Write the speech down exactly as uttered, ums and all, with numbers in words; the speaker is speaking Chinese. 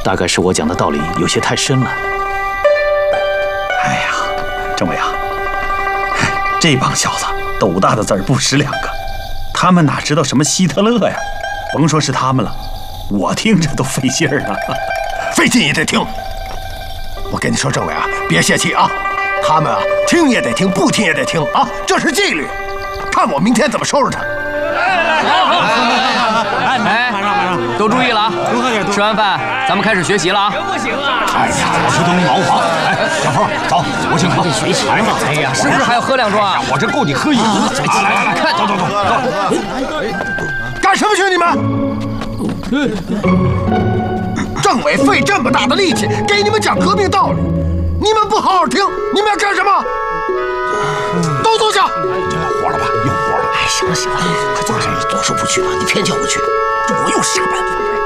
大概是我讲的道理有些太深了。 哎呀，政委啊，这帮小子斗大的字儿不识两个，他们哪知道什么希特勒呀？甭说是他们了，我听着都费劲儿啊。 费劲也得听。我跟你说，政委啊，别泄气啊。他们啊，听也得听，不听也得听啊，这是纪律。看我明天怎么收拾他。 哎，都注意了啊！吃完饭咱们开始学习了啊！ 不行啊！ 哎呀，我是东茅房。哎，小峰，走，我请客。 学习嘛。 哎呀，是不是还要喝两盅啊？ 我这够你喝一壶。来来来，看，走走走走。干什么去你们？政委费这么大的力气给你们讲革命道理，你们不好好听，你们要干什么？都坐下。这有活了吧？有活了。 哎，行了行了，快坐下。你总说不去吧，你偏叫我去，我又啥办法？